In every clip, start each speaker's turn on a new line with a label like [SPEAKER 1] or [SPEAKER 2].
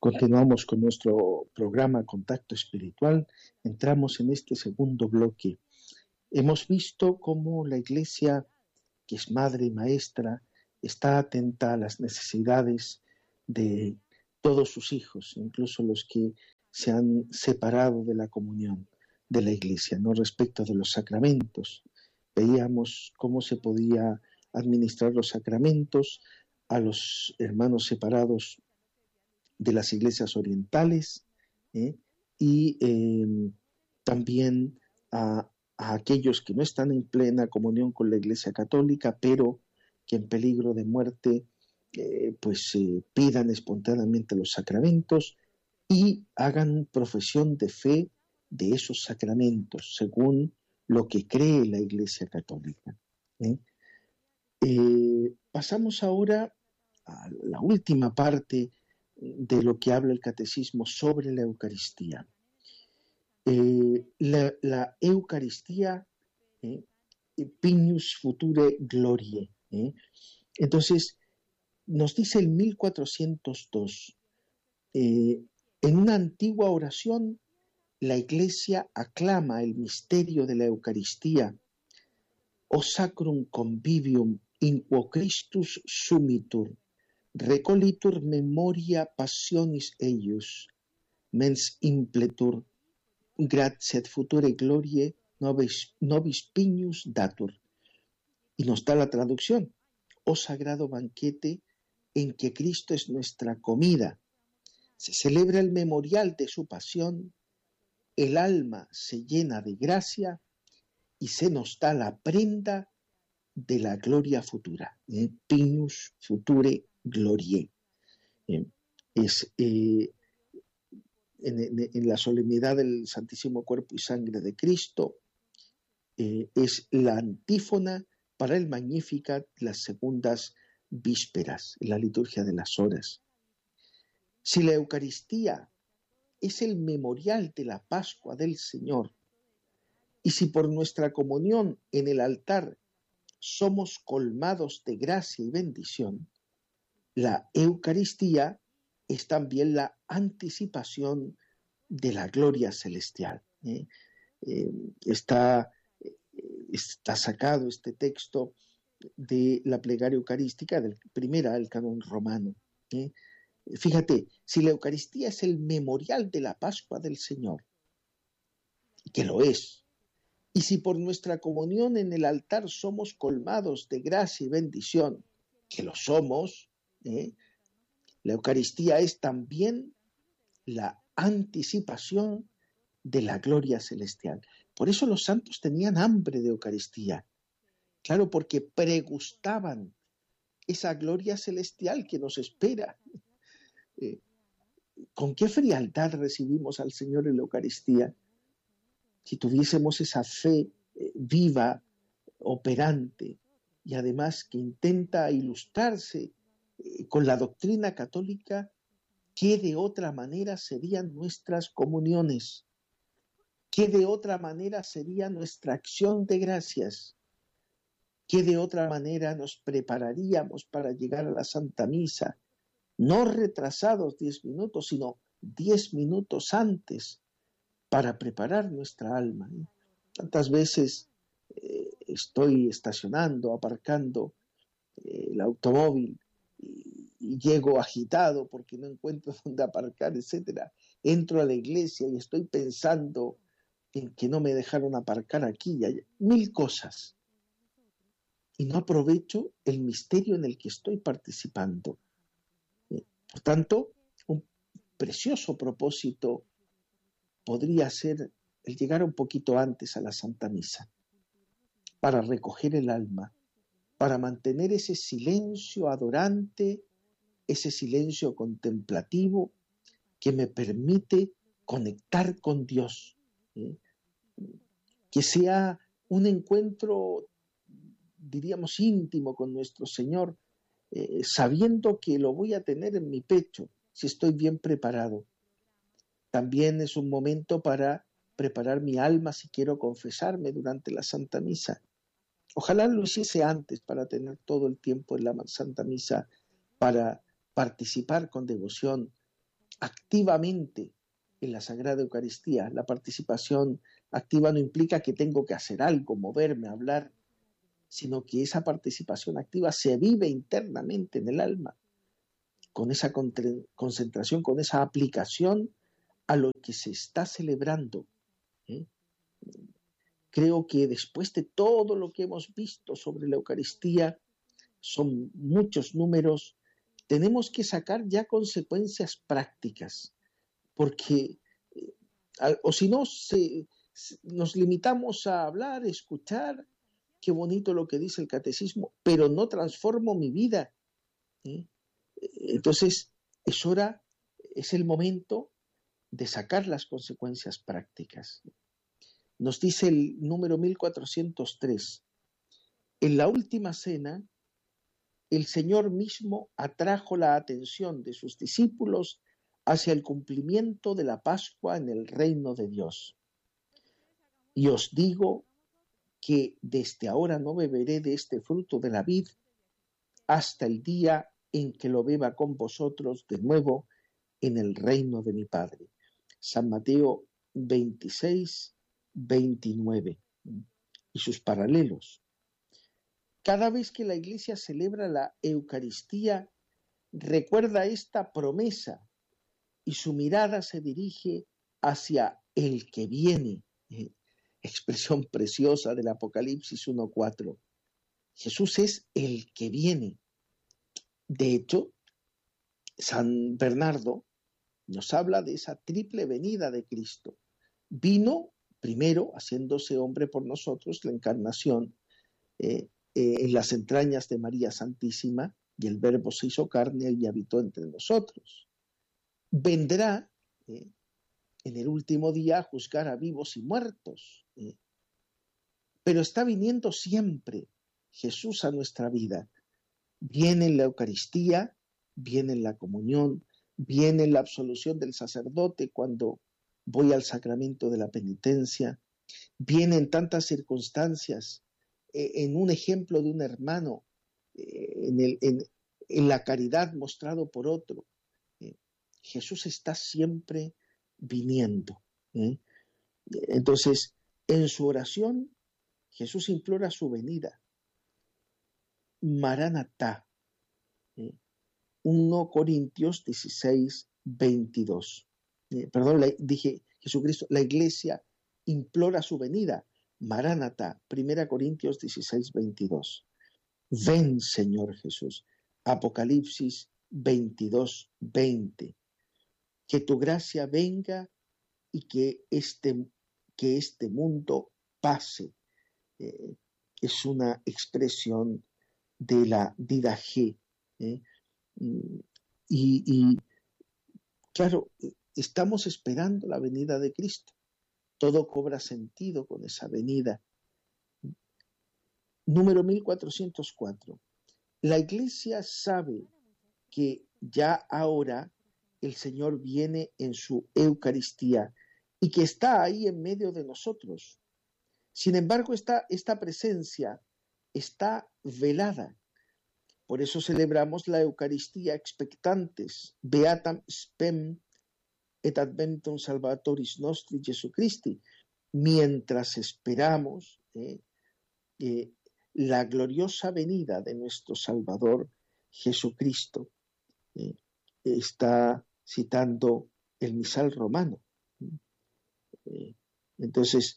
[SPEAKER 1] Continuamos con nuestro programa Contacto Espiritual. Entramos en este segundo bloque. Hemos visto cómo la Iglesia, que es madre y maestra, está atenta a las necesidades de todos sus hijos, incluso los que se han separado de la comunión de la Iglesia, ¿no? Respecto de los sacramentos. Veíamos cómo se podía administrar los sacramentos a los hermanos separados de las iglesias orientales, y también a aquellos que no están en plena comunión con la Iglesia Católica, pero que en peligro de muerte pidan espontáneamente los sacramentos y hagan profesión de fe de esos sacramentos, según lo que cree la Iglesia Católica. Pasamos ahora a la última parte de lo que habla el Catecismo sobre la Eucaristía. La Eucaristía, Pignus Future Gloriae. Entonces, nos dice el 1402, en una antigua oración, la Iglesia aclama el misterio de la Eucaristía, o sacrum convivium in quo Christus sumitur, recolitur memoria passionis eius, mens impletur, gratiae future gloriae nobis pignus datur. Y nos da la traducción: oh sagrado banquete en que Cristo es nuestra comida, se celebra el memorial de su pasión, el alma se llena de gracia y se nos da la prenda de la gloria futura. Pignus future gloriae. En la solemnidad del Santísimo Cuerpo y Sangre de Cristo, es la antífona para el Magnificat, las segundas vísperas, en la liturgia de las horas. Si la Eucaristía es el memorial de la Pascua del Señor, y si por nuestra comunión en el altar somos colmados de gracia y bendición, la Eucaristía es también la anticipación de la gloria celestial. Está sacado este texto de la plegaria eucarística primera del canon romano. Fíjate, si la Eucaristía es el memorial de la Pascua del Señor, que lo es, y si por nuestra comunión en el altar somos colmados de gracia y bendición, que lo somos, la Eucaristía es también la anticipación de la gloria celestial. Por eso los santos tenían hambre de Eucaristía. Claro, porque pregustaban esa gloria celestial que nos espera. ¿Con qué frialdad recibimos al Señor en la Eucaristía? Si tuviésemos esa fe viva, operante, y además que intenta ilustrarse con la doctrina católica, ¿qué de otra manera serían nuestras comuniones? ¿Qué de otra manera sería nuestra acción de gracias? ¿Qué de otra manera nos prepararíamos para llegar a la Santa Misa? No retrasados 10 minutos, sino 10 minutos antes, para preparar nuestra alma. Tantas veces estoy estacionando, aparcando el automóvil y llego agitado porque no encuentro dónde aparcar, etcétera. Entro a la iglesia y estoy pensando en que no me dejaron aparcar aquí y allá. 1000 cosas. Y no aprovecho el misterio en el que estoy participando. Por tanto, un precioso propósito podría ser el llegar un poquito antes a la Santa Misa, para recoger el alma, para mantener ese silencio adorante, ese silencio contemplativo que me permite conectar con Dios, que sea un encuentro, diríamos, íntimo con nuestro Señor, sabiendo que lo voy a tener en mi pecho si estoy bien preparado. También es un momento para preparar mi alma si quiero confesarme durante la Santa Misa. Ojalá lo hiciese antes para tener todo el tiempo en la Santa Misa para participar con devoción activamente en la Sagrada Eucaristía. La participación activa no implica que tengo que hacer algo, moverme, hablar, sino que esa participación activa se vive internamente en el alma, con esa concentración, con esa aplicación a lo que se está celebrando. Creo que después de todo lo que hemos visto sobre la Eucaristía, son muchos números, tenemos que sacar ya consecuencias prácticas, porque o si no, nos limitamos a hablar, escuchar, qué bonito lo que dice el catecismo, pero no transformo mi vida. Entonces, es el momento de sacar las consecuencias prácticas. Nos dice el número 1403, en la última cena, el Señor mismo atrajo la atención de sus discípulos hacia el cumplimiento de la Pascua en el reino de Dios. Y os digo que desde ahora no beberé de este fruto de la vid hasta el día en que lo beba con vosotros de nuevo en el reino de mi Padre. San Mateo 26, 29 y sus paralelos. Cada vez que la Iglesia celebra la Eucaristía, recuerda esta promesa y su mirada se dirige hacia el que viene. Expresión preciosa del Apocalipsis 1:4. Jesús es el que viene. De hecho, San Bernardo nos habla de esa triple venida de Cristo. Vino primero haciéndose hombre por nosotros, la encarnación, en las entrañas de María Santísima, y el Verbo se hizo carne y habitó entre nosotros. Vendrá en el último día a juzgar a vivos y muertos, pero está viniendo siempre Jesús a nuestra vida. Viene en la Eucaristía, viene en la comunión, viene en la absolución del sacerdote cuando voy al sacramento de la penitencia, viene en tantas circunstancias, en un ejemplo de un hermano, en la caridad mostrado por otro. Jesús está siempre viniendo. Entonces, en su oración, Jesús implora su venida. Maranatá. 1 Corintios 16, 22. Dije Jesucristo, la Iglesia implora su venida. Maranatá, 1 Corintios 16, 22. Ven, Señor Jesús. Apocalipsis 22, 20. Que tu gracia venga y que este mundo pase. Es una expresión de la Didache. Y claro, estamos esperando la venida de Cristo. Todo cobra sentido con esa venida. Número 1404. La Iglesia sabe que ya ahora el Señor viene en su Eucaristía y que está ahí en medio de nosotros. Sin embargo, esta presencia está velada. Por eso celebramos la Eucaristía expectantes, Beatam spem et adventum salvatoris nostri Jesucristi, mientras esperamos la gloriosa venida de nuestro Salvador Jesucristo. Está citando el misal romano. Entonces,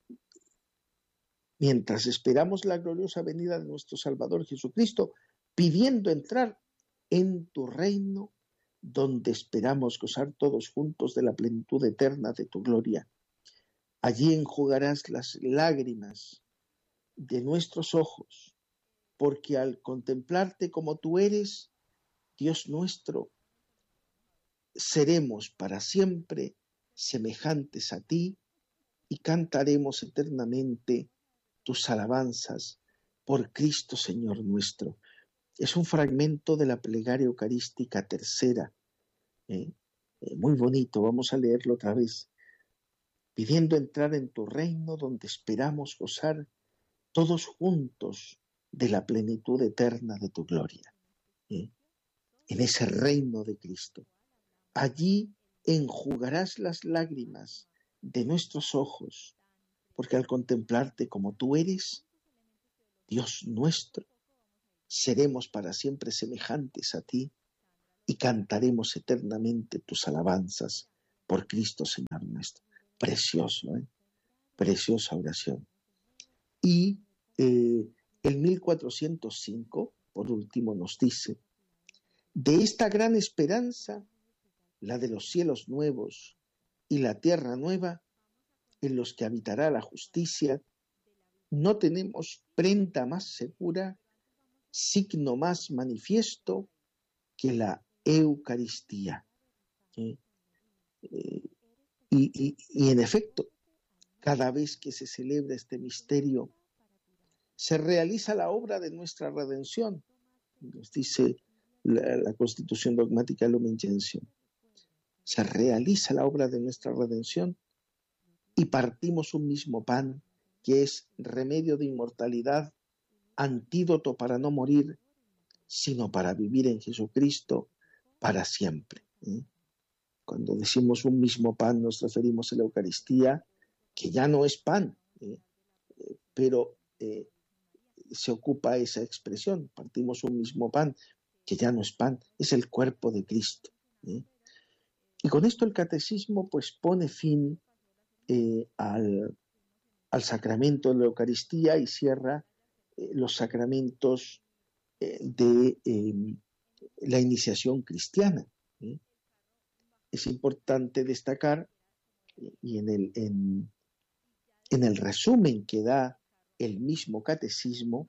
[SPEAKER 1] mientras esperamos la gloriosa venida de nuestro Salvador Jesucristo, pidiendo entrar en tu reino, donde esperamos gozar todos juntos de la plenitud eterna de tu gloria. Allí enjugarás las lágrimas de nuestros ojos, porque al contemplarte como tú eres, Dios nuestro, seremos para siempre semejantes a ti y cantaremos eternamente tus alabanzas por Cristo Señor nuestro. Es un fragmento de la plegaria eucarística tercera, muy bonito, vamos a leerlo otra vez. Pidiendo entrar en tu reino donde esperamos gozar todos juntos de la plenitud eterna de tu gloria. En ese reino de Cristo. Allí enjugarás las lágrimas de nuestros ojos, porque al contemplarte como tú eres, Dios nuestro, seremos para siempre semejantes a ti y cantaremos eternamente tus alabanzas por Cristo Señor nuestro. Precioso, preciosa oración. Y el 1405, por último, nos dice: de esta gran esperanza, la de los cielos nuevos y la tierra nueva, en los que habitará la justicia, no tenemos prenda más segura, signo más manifiesto que la Eucaristía. Y en efecto, cada vez que se celebra este misterio, se realiza la obra de nuestra redención, nos dice la Constitución Dogmática Lumen Gentium. Se realiza la obra de nuestra redención y partimos un mismo pan, que es remedio de inmortalidad, antídoto para no morir, sino para vivir en Jesucristo para siempre. Cuando decimos un mismo pan nos referimos a la Eucaristía, que ya no es pan, pero se ocupa esa expresión: partimos un mismo pan, que ya no es pan, es el cuerpo de Cristo. Y con esto el catecismo pues pone fin al sacramento de la Eucaristía y cierra los sacramentos de la iniciación cristiana. Es importante destacar, y en el resumen que da el mismo catecismo,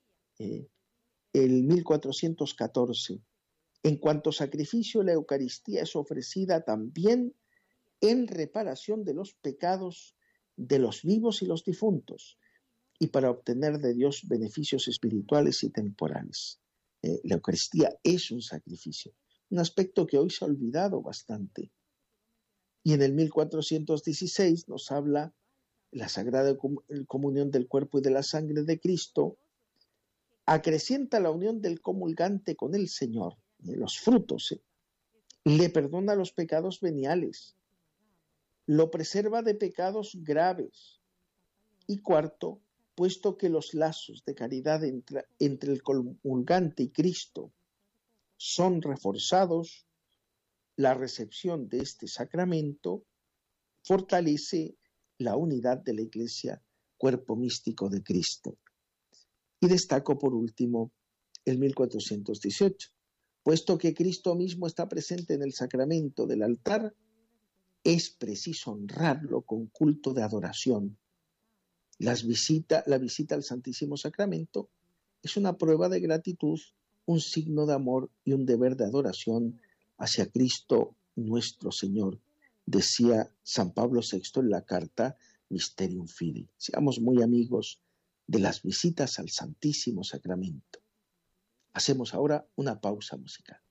[SPEAKER 1] el 1414, en cuanto sacrificio, la Eucaristía es ofrecida también en reparación de los pecados de los vivos y los difuntos, y para obtener de Dios beneficios espirituales y temporales. La Eucaristía es un sacrificio, un aspecto que hoy se ha olvidado bastante. Y en el 1416 nos habla la Sagrada Comunión del cuerpo y de la sangre de Cristo, acrecienta la unión del comulgante con el Señor, los frutos, le perdona los pecados veniales, lo preserva de pecados graves. Y cuarto, puesto que los lazos de caridad entre el comulgante y Cristo son reforzados, la recepción de este sacramento fortalece la unidad de la Iglesia, cuerpo místico de Cristo. Y destaco por último el 1418. Puesto que Cristo mismo está presente en el sacramento del altar, es preciso honrarlo con culto de adoración. La visita al Santísimo Sacramento es una prueba de gratitud, un signo de amor y un deber de adoración hacia Cristo nuestro Señor, decía San Pablo VI en la carta Mysterium Fidei. Seamos muy amigos de las visitas al Santísimo Sacramento. Hacemos ahora una pausa musical.